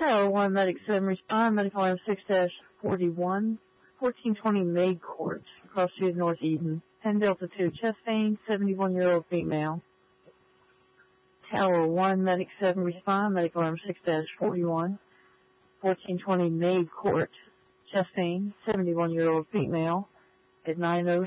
Tower 1, Medic 7, respond, Medical Item 6-41, 1420 Maid Court, Cross Street, North Eden. 10 Delta 2, chest pain, 71-year-old female. Tower 1, Medic 7, respond, Medical Item 6-41, 1420 Maid Court, chest pain, 71-year-old female. At 9:06.